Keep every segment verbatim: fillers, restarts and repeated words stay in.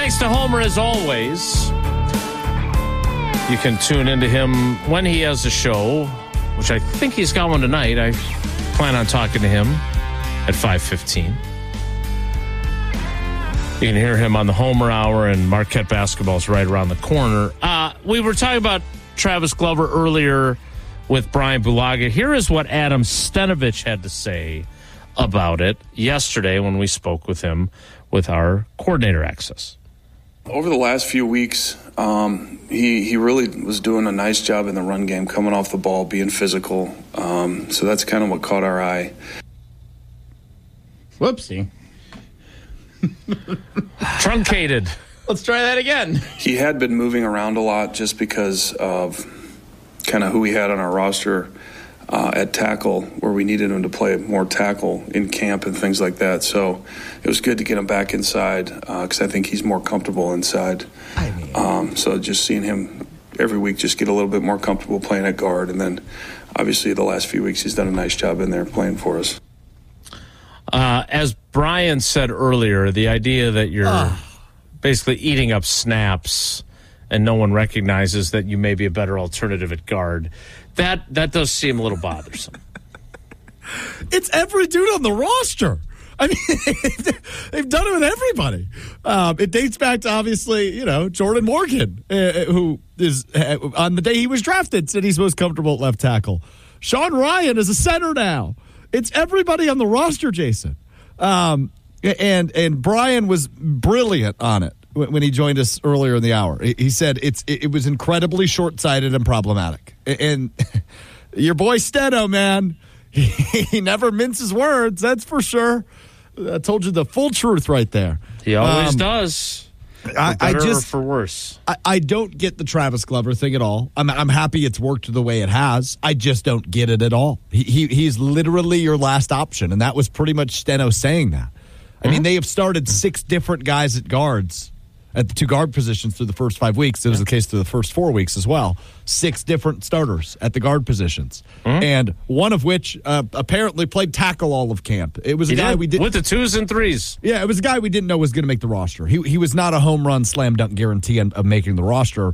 Thanks to Homer, as always. You can tune into him when he has a show, which I think he's got one tonight. I plan on talking to him at five fifteen. You can hear him on the Homer Hour, and Marquette basketball's right around the corner. Uh, we were talking about Travis Glover earlier with Brian Bulaga. Here is what Adam Stenavich had to say about it yesterday when we spoke with him with our coordinator access. Over the last few weeks, um, he he really was doing a nice job in the run game, coming off the ball, being physical. Um, so that's kind of what caught our eye. Whoopsie. Truncated. Let's try that again. He had been moving around a lot just because of kind of who we had on our roster uh, at tackle, where we needed him to play more tackle in camp and things like that. So it was good to get him back inside because uh, I think he's more comfortable inside. I mean. Um, so just seeing him every week just get a little bit more comfortable playing at guard. And then obviously the last few weeks he's done a nice job in there playing for us. Uh, as Brian said earlier, the idea that you're uh. basically eating up snaps and no one recognizes that you may be a better alternative at guard, that that does seem a little bothersome. It's every dude on the roster. I mean, they've done it with everybody. Um, it dates back to, obviously, you know, Jordan Morgan, uh, who is, uh, on the day he was drafted, said he's most comfortable at left tackle. Sean Ryan is a center now. It's everybody on the roster, Jason. Um, and and Brian was brilliant on it when he joined us earlier in the hour. He said it's it was incredibly short-sighted and problematic. And your boy Steno, man, he, he never minces words, that's for sure. I told you the full truth right there. He always um, does. For I, I better just or for worse. I, I don't get the Travis Glover thing at all. I'm I'm happy it's worked the way it has. I just don't get it at all. He, he he's literally your last option, and that was pretty much Steno saying that. I mm-hmm. mean, they have started six different guys at guards, at the two guard positions through the first five weeks. It was the case through the first four weeks as well. Six different starters at the guard positions, mm-hmm. and one of which uh, apparently played tackle all of camp. It was a he guy did, we did with the twos and threes. Yeah, it was a guy we didn't know was going to make the roster. He he was not a home run slam dunk guarantee of making the roster.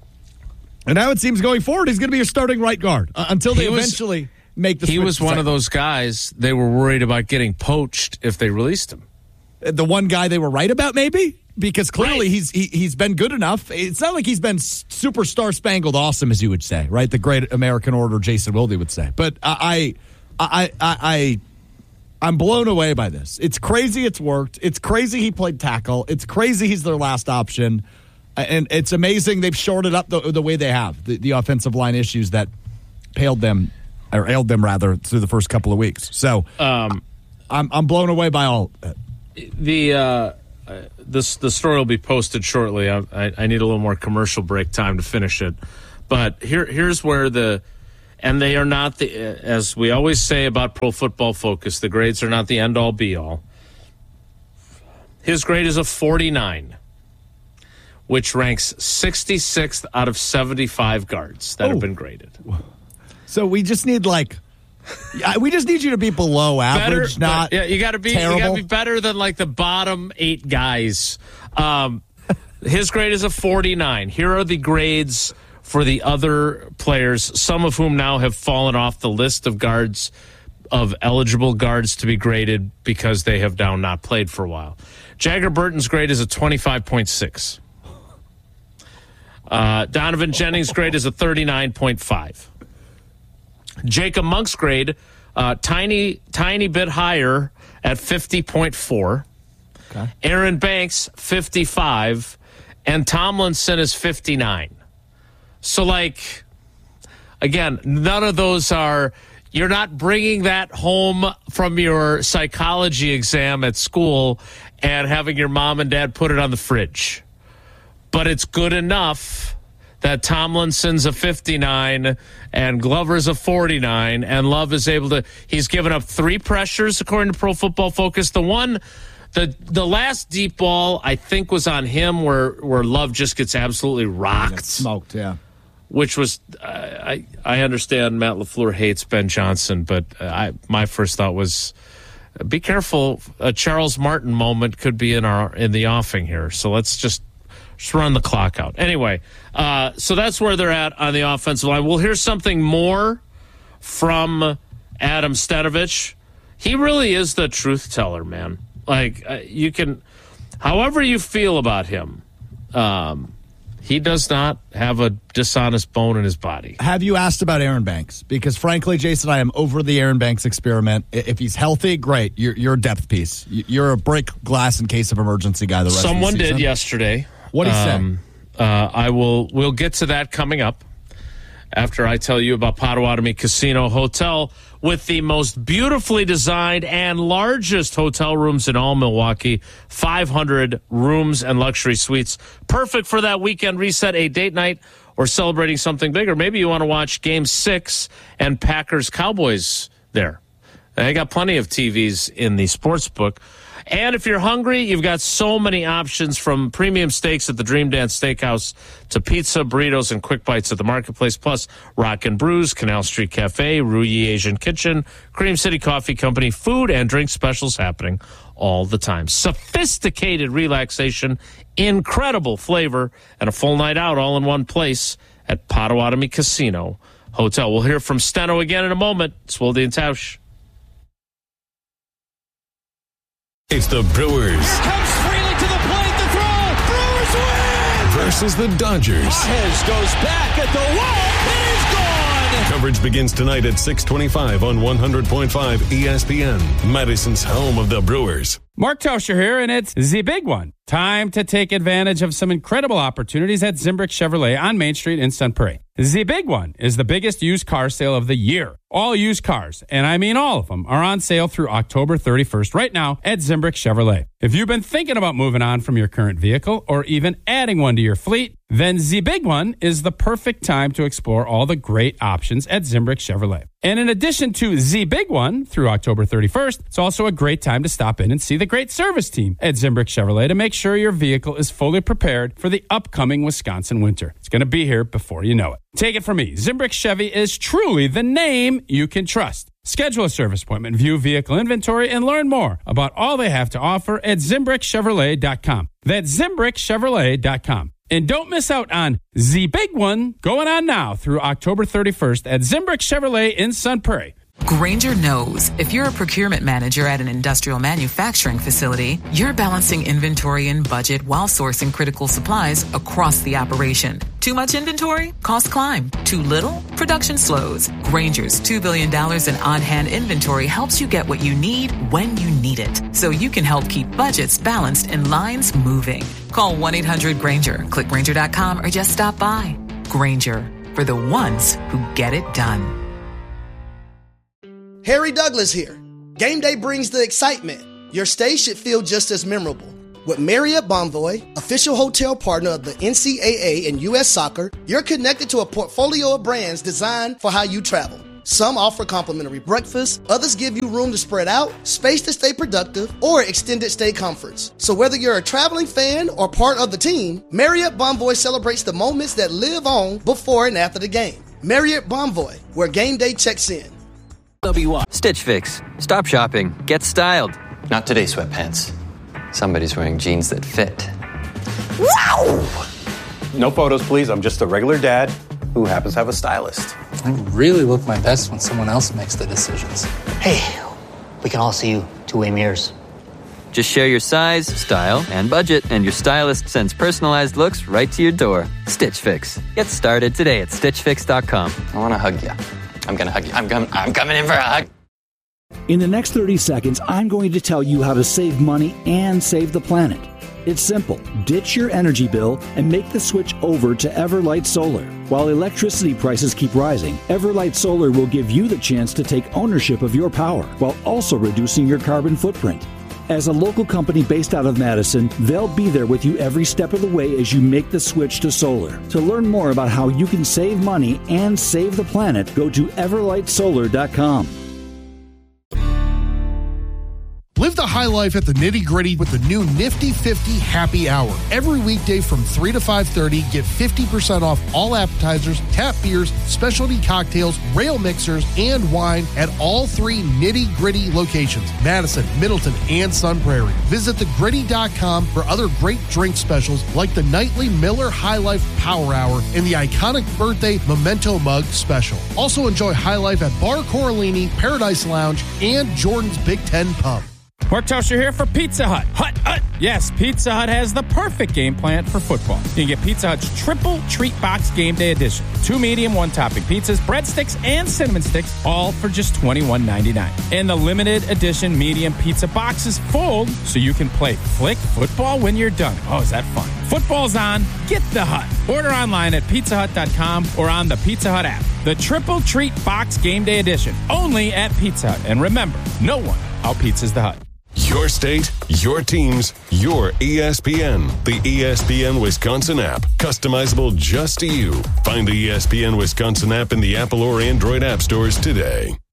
And now it seems going forward, he's going to be your starting right guard uh, until they was, eventually make the. He switch was one of those guys they were worried about getting poached if they released him. The one guy they were right about, maybe. Because clearly right. he's he, he's been good enough. It's not like he's been superstar spangled awesome, as you would say, right? The great American order, Jason Wilde would say. But I, I, I, I, I'm blown away by this. It's crazy. It's worked. It's crazy. He played tackle. It's crazy. He's their last option, and it's amazing they've shorted up the, the way they have the, the offensive line issues that paled them or ailed them rather through the first couple of weeks. So um, I'm I'm blown away by all of it. The. Uh Uh, this the story will be posted shortly. I, I, I need a little more commercial break time to finish it, but here here's where the and they are not the as we always say about Pro Football Focus. The grades are not the end all be all. His grade is a forty-nine, which ranks sixty-sixth out of seventy-five guards that oh. have been graded. So we just need like. We just need you to be below average, better, not yeah. You got to be terrible. You got to be better than like the bottom eight guys. Um, his grade is a forty-nine. Here are the grades for the other players, some of whom now have fallen off the list of guards of eligible guards to be graded because they have now not played for a while. Jagger Burton's grade is a twenty-five point six. Uh, Donovan Jennings' grade is a thirty-nine point five. Jacob Monk's grade, uh, tiny, tiny bit higher at fifty point four. Okay. Aaron Banks, fifty-five. And Tomlinson is fifty-nine. So, like, again, none of those are, you're not bringing that home from your psychology exam at school and having your mom and dad put it on the fridge. But it's good enough that Tomlinson's a fifty-nine and Glover's a forty-nine, and Love is able to, he's given up three pressures according to Pro Football Focus. The one, the the last deep ball, I think, was on him where, where Love just gets absolutely rocked. Smoked, yeah. Which was, uh, I I understand Matt LaFleur hates Ben Johnson, but I my first thought was, be careful. A Charles Martin moment could be in our in the offing here. So let's just, just run the clock out. Anyway, uh, so that's where they're at on the offensive line. We'll hear something more from Adam Stenavich. He really is the truth teller, man. Like, uh, you can, however you feel about him, um, he does not have a dishonest bone in his body. Have you asked about Aaron Banks? Because frankly, Jason, I am over the Aaron Banks experiment. If he's healthy, great. You're, you're a depth piece. You're a break glass in case of emergency guy the rest Someone of the season. did yesterday. What did he um, say? Uh, I will, we'll get to that coming up after I tell you about Potawatomi Casino Hotel, with the most beautifully designed and largest hotel rooms in all Milwaukee, five hundred rooms and luxury suites. Perfect for that weekend reset, a date night, or celebrating something bigger. Maybe you want to watch Game six and Packers-Cowboys there. They got plenty of T Vs in the sports book. And if you're hungry, you've got so many options, from premium steaks at the Dream Dance Steakhouse to pizza, burritos, and quick bites at the Marketplace, plus Rock and Brews, Canal Street Cafe, Ruyi Asian Kitchen, Cream City Coffee Company, food and drink specials happening all the time. Sophisticated relaxation, incredible flavor, and a full night out all in one place at Potawatomi Casino Hotel. We'll hear from Steno again in a moment. It's Wilde and Tausch. It's the Brewers. Here comes Freely to the plate, the throw. Brewers win! Versus the Dodgers. Baez goes back at the wall. It is gone! Coverage begins tonight at six twenty-five on one hundred point five E S P N, Madison's home of the Brewers. Mark Tauscher here, and it's the big one. Time to take advantage of some incredible opportunities at Zimbrick Chevrolet on Main Street in Sun Prairie. The big one is the biggest used car sale of the year. All used cars, and I mean all of them, are on sale through October thirty-first right now at Zimbrick Chevrolet. If you've been thinking about moving on from your current vehicle or even adding one to your fleet, then the big one is the perfect time to explore all the great options at Zimbrick Chevrolet. And in addition to the big one through October thirty-first, it's also a great time to stop in and see the great service team at Zimbrick Chevrolet to make sure your vehicle is fully prepared for the upcoming Wisconsin winter. It's going to be here before you know it. Take it from me, Zimbrick Chevy is truly the name you can trust. Schedule a service appointment, view vehicle inventory, and learn more about all they have to offer at Zimbrick Chevrolet dot com. That's Zimbrick Chevrolet dot com. And don't miss out on the big one going on now through October thirty-first at Zimbrick Chevrolet in Sun Prairie. Grainger knows if you're a procurement manager at an industrial manufacturing facility, you're balancing inventory and budget while sourcing critical supplies across the operation. Too much inventory? Costs climb. Too little? Production slows. Grainger's two billion dollars in on-hand inventory helps you get what you need when you need it, so you can help keep budgets balanced and lines moving. Call one eight hundred Grainger, click Grainger dot com, or just stop by. Grainger, for the ones who get it done. Harry Douglas here. Game day brings the excitement. Your stay should feel just as memorable. With Marriott Bonvoy, official hotel partner of the N C double A and U S Soccer, you're connected to a portfolio of brands designed for how you travel. Some offer complimentary breakfast, others give you room to spread out, space to stay productive, or extended stay comforts. So whether you're a traveling fan or part of the team, Marriott Bonvoy celebrates the moments that live on before and after the game. Marriott Bonvoy, where game day checks in. Stitch Fix. Stop shopping. Get styled. Not today, sweatpants. Somebody's wearing jeans that fit. Wow! No photos, please. I'm just a regular dad who happens to have a stylist. I really look my best when someone else makes the decisions. Hey, we can all see you two-way mirrors. Just share your size, style, and budget, and your stylist sends personalized looks right to your door. Stitch Fix. Get started today at stitch fix dot com. I want to hug you. I'm going to hug you. I'm, com- I'm coming in for a hug. In the next thirty seconds, I'm going to tell you how to save money and save the planet. It's simple. Ditch your energy bill and make the switch over to Everlight Solar. While electricity prices keep rising, Everlight Solar will give you the chance to take ownership of your power while also reducing your carbon footprint. As a local company based out of Madison, they'll be there with you every step of the way as you make the switch to solar. To learn more about how you can save money and save the planet, go to everlight solar dot com. Live the high life at the Nitty Gritty with the new Nifty fifty Happy Hour. Every weekday from three to five thirty, get fifty percent off all appetizers, tap beers, specialty cocktails, rail mixers, and wine at all three Nitty Gritty locations, Madison, Middleton, and Sun Prairie. Visit the gritty dot com for other great drink specials like the nightly Miller High Life Power Hour and the iconic birthday Memento Mug special. Also enjoy High Life at Bar Coralini, Paradise Lounge, and Jordan's Big Ten Pub. Mark Tosher here for Pizza Hut. Hut, Hut. Yes, Pizza Hut has the perfect game plan for football. You can get Pizza Hut's Triple Treat Box Game Day Edition. Two medium, one topping pizzas, breadsticks, and cinnamon sticks, all for just twenty-one ninety-nine. And the limited edition medium pizza boxes fold so you can play flick football when you're done. Oh, is that fun? Football's on. Get the Hut. Order online at pizza hut dot com or on the Pizza Hut app. The Triple Treat Box Game Day Edition. Only at Pizza Hut. And remember, no one out-pizzas the Hut. Your state, your teams, your E S P N. The E S P N Wisconsin app. Customizable just to you. Find the E S P N Wisconsin app in the Apple or Android app stores today.